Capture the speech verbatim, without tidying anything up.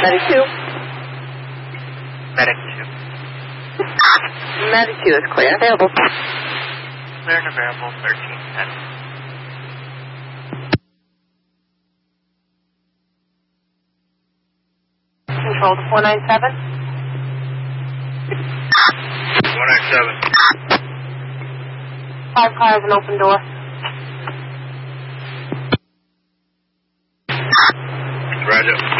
Medic two. Medic two. Medic two is clear. Available. Clear and available, thirteen ten. Control to four nine seven. four nine seven. Five cars and open door. Roger.